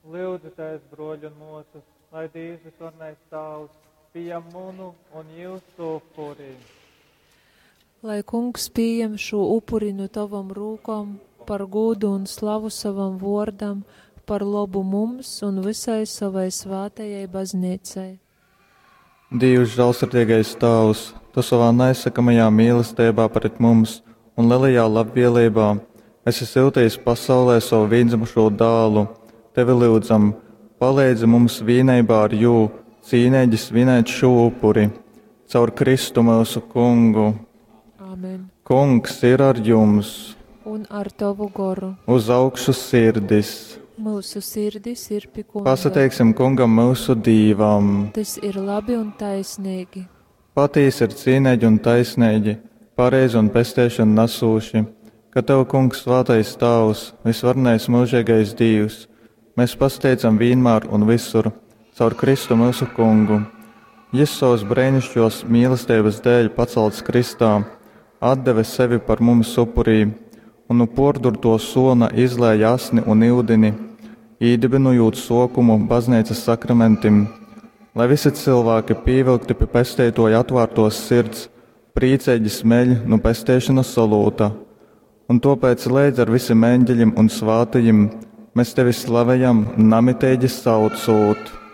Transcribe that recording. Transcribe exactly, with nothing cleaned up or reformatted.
Lūdzu, tēvs, broļi un mūsus, lai Dievs visvarnais tēvs pieņem munu un jūsu upuri. Lai kungs pieņem šo upuri no tavam rūkam par godu un slavu savam vārdam, par labu mums un visai savai svētajai baznīcai. Dievs, žēlsirdīgais tēvs, tu savā neizsakamajā mīlestībā pret mums un lielajā labvēlībā esi siltījis pasaulē savu vienzimušo dēlu. Tevi lūdzam, palīdzi mums vienībā ar jū cīnēģi svinēt šo upuri, caur Kristu mūsu kungu. Amen. Kungs ir ar jums. Un ar tavu goru. Uz augšu sirdis. Mūsu sirdis ir pie kunga. Pasateiksim kungam mūsu dīvam. Tas ir labi un taisnīgi. Patīs ir cīnēģi un taisnēģi, pareizi un pestēšana nasūši, ka tev, kungs, svētais tēvs, visvarnais mūžīgais Dievs, mēs pasteicam vienmēr un visur, caur Kristu mūsu kungu. Jis savas brēnišķos mīlestības dēļ pacelts Kristā, atdeve sevi par mums upurī, un nu pordurto sona izlēja asni un ūdeni, īdibinojot sokumu baznīcas sakramentim, lai visi cilvēki pievilkti pie pestētoja atvārtos sirds, priecēģi smeļ nu pestēšanas salūta, un topēc lēdz ar visiem eņģeļiem un svātajiem, mēs tevi slavējam, namitēģi saucot.